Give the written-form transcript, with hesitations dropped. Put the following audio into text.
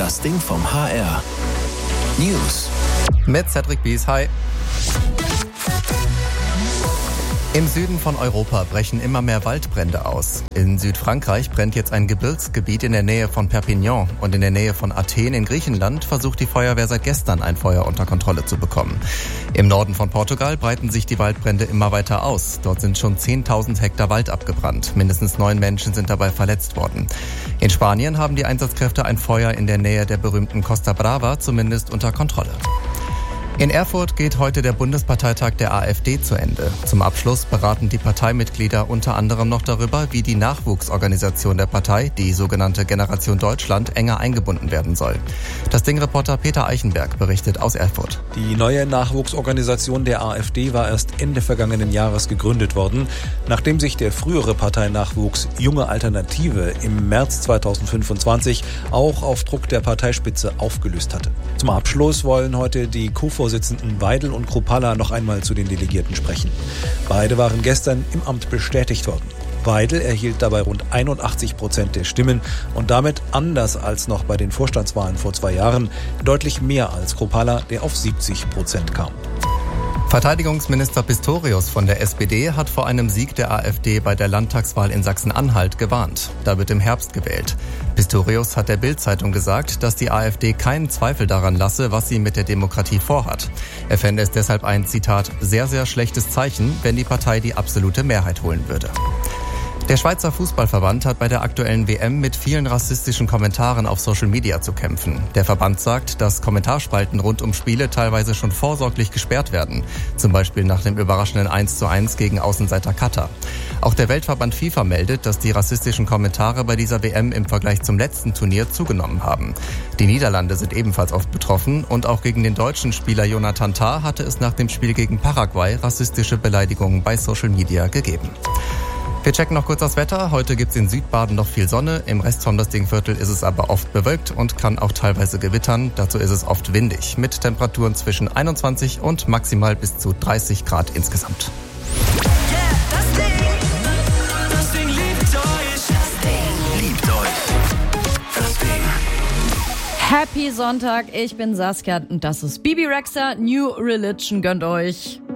Das Ding vom HR. News. Mit Cedric Bies, hi. Im Süden von Europa brechen immer mehr Waldbrände aus. In Südfrankreich brennt jetzt ein Gebirgsgebiet in der Nähe von Perpignan und in der Nähe von Athen in Griechenland versucht die Feuerwehr seit gestern ein Feuer unter Kontrolle zu bekommen. Im Norden von Portugal breiten sich die Waldbrände immer weiter aus. Dort sind schon 10.000 Hektar Wald abgebrannt. Mindestens 9 Menschen sind dabei verletzt worden. In Spanien haben die Einsatzkräfte ein Feuer in der Nähe der berühmten Costa Brava zumindest unter Kontrolle. In Erfurt geht heute der Bundesparteitag der AfD zu Ende. Zum Abschluss beraten die Parteimitglieder unter anderem noch darüber, wie die Nachwuchsorganisation der Partei, die sogenannte Generation Deutschland, enger eingebunden werden soll. Das Ding-Reporter Peter Eichenberg berichtet aus Erfurt. Die neue Nachwuchsorganisation der AfD war erst Ende vergangenen Jahres gegründet worden, nachdem sich der frühere Parteinachwuchs Junge Alternative im März 2025 auch auf Druck der Parteispitze aufgelöst hatte. Zum Abschluss wollen heute die Co-Vorsitzenden Weidel und Kruppalla noch einmal zu den Delegierten sprechen. Beide waren gestern im Amt bestätigt worden. Weidel erhielt dabei rund 81% der Stimmen und damit, anders als noch bei den Vorstandswahlen vor 2 Jahren, deutlich mehr als Kruppalla, der auf 70% kam. Verteidigungsminister Pistorius von der SPD hat vor einem Sieg der AfD bei der Landtagswahl in Sachsen-Anhalt gewarnt. Da wird im Herbst gewählt. Pistorius hat der Bild-Zeitung gesagt, dass die AfD keinen Zweifel daran lasse, was sie mit der Demokratie vorhat. Er fände es deshalb ein, Zitat, sehr, sehr schlechtes Zeichen, wenn die Partei die absolute Mehrheit holen würde. Der Schweizer Fußballverband hat bei der aktuellen WM mit vielen rassistischen Kommentaren auf Social Media zu kämpfen. Der Verband sagt, dass Kommentarspalten rund um Spiele teilweise schon vorsorglich gesperrt werden. Zum Beispiel nach dem überraschenden 1:1 gegen Außenseiter Katar. Auch der Weltverband FIFA meldet, dass die rassistischen Kommentare bei dieser WM im Vergleich zum letzten Turnier zugenommen haben. Die Niederlande sind ebenfalls oft betroffen und auch gegen den deutschen Spieler Jonathan Tah hatte es nach dem Spiel gegen Paraguay rassistische Beleidigungen bei Social Media gegeben. Wir checken noch kurz das Wetter. Heute gibt's in Südbaden noch viel Sonne. Im Rest vom Dingviertel ist es aber oft bewölkt und kann auch teilweise gewittern. Dazu ist es oft windig mit Temperaturen zwischen 21 und maximal bis zu 30 Grad insgesamt. Das Ding liebt euch. Das Ding liebt euch. Das Ding. Happy Sonntag, ich bin Saskia und das ist Bibi Rexha, New Religion, gönnt euch.